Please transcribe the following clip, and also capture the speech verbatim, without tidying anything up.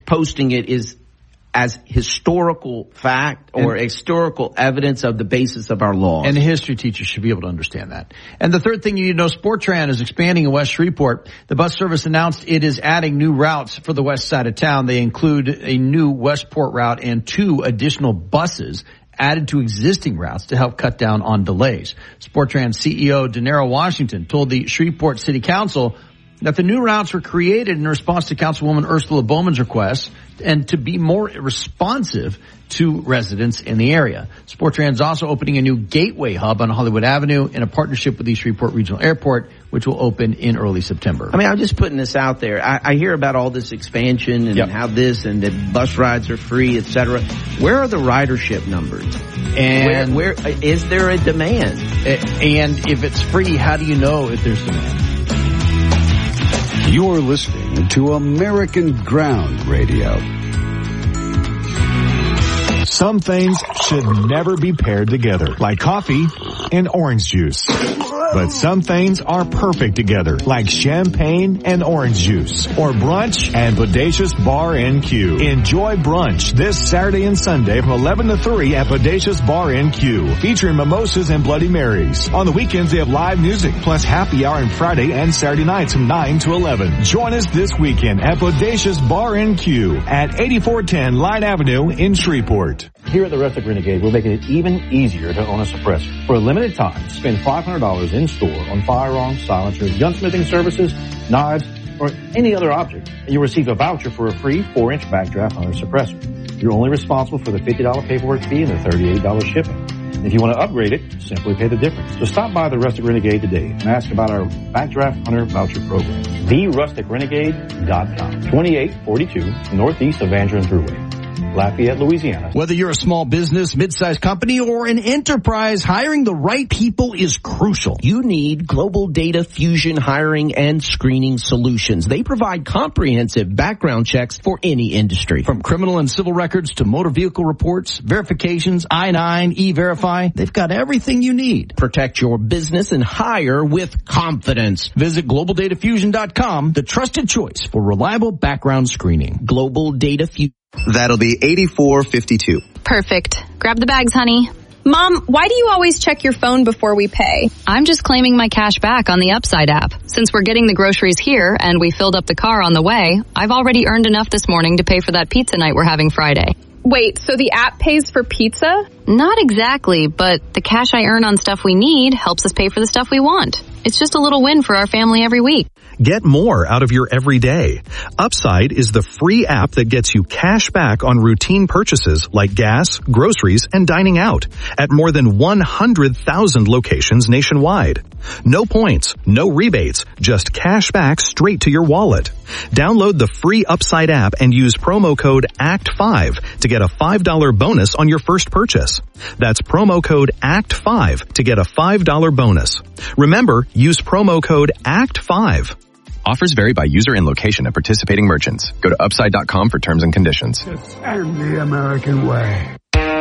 posting it is as historical fact or and, historical evidence of the basis of our laws. And history teachers should be able to understand that. And the third thing you need to know, Sportran is expanding in West Shreveport. The bus service announced it is adding new routes for the west side of town. They include a new Westport route and two additional buses added to existing routes to help cut down on delays. Sportran C E O Denaro Washington told the Shreveport City Council that the new routes were created in response to Councilwoman Ursula Bowman's request and to be more responsive to residents in the area. Sportran is also opening a new gateway hub on Hollywood Avenue in a partnership with the Shreveport Regional Airport, which will open in early September. I mean, I'm just putting this out there. I, I hear about all this expansion and yep. how this and that bus rides are free, et cetera. Where are the ridership numbers? And where, where is there a demand? And if it's free, how do you know if there's demand? You're listening to American Ground Radio. Some things should never be paired together, like coffee and orange juice. But some things are perfect together, like champagne and orange juice, or brunch and Bodacious Bar and Q. Enjoy brunch this Saturday and Sunday from eleven to three at Bodacious Bar and Q, featuring mimosas and Bloody Marys. On the weekends, they have live music, plus happy hour on Friday and Saturday nights from nine to eleven. Join us this weekend at Bodacious Bar and Q at eighty-four ten Line Avenue in Shreveport. Here at the Rustic Renegade, we're making it even easier to own a suppressor. For a limited time, spend five hundred dollars in-store on firearms, silencers, gunsmithing services, knives, or any other object, and you'll receive a voucher for a free four inch Backdraft Hunter suppressor. You're only responsible for the fifty dollars paperwork fee and the thirty-eight dollars shipping. If you want to upgrade it, simply pay the difference. So stop by the Rustic Renegade today and ask about our Backdraft Hunter voucher program. the rustic renegade dot com, twenty-eight forty-two northeast of Van Dren Thruway, Lafayette, Louisiana. Whether you're a small business, mid-sized company, or an enterprise, hiring the right people is crucial. You need Global Data Fusion Hiring and Screening Solutions. They provide comprehensive background checks for any industry. From criminal and civil records to motor vehicle reports, verifications, I nine, E-Verify, they've got everything you need. Protect your business and hire with confidence. Visit global data fusion dot com, the trusted choice for reliable background screening. Global Data Fusion. That'll be eighty-four fifty-two. Perfect. Grab the bags, honey. Mom, why do you always check your phone before we pay? I'm just claiming my cash back on the Upside app. Since we're getting the groceries here and we filled up the car on the way, I've already earned enough this morning to pay for that pizza night we're having Friday. Wait, so the app pays for pizza? Not exactly, but the cash I earn on stuff we need helps us pay for the stuff we want. It's just a little win for our family every week. Get more out of your everyday. Upside is the free app that gets you cash back on routine purchases like gas, groceries, and dining out at more than one hundred thousand locations nationwide. No points, no rebates, just cash back straight to your wallet. Download the free Upside app and use promo code A C T five to get a five dollars bonus on your first purchase. That's promo code A C T five to get a five dollars bonus. Remember, use promo code A C T five. Offers vary by user and location of participating merchants. Go to upside dot com for terms and conditions. It's the American way.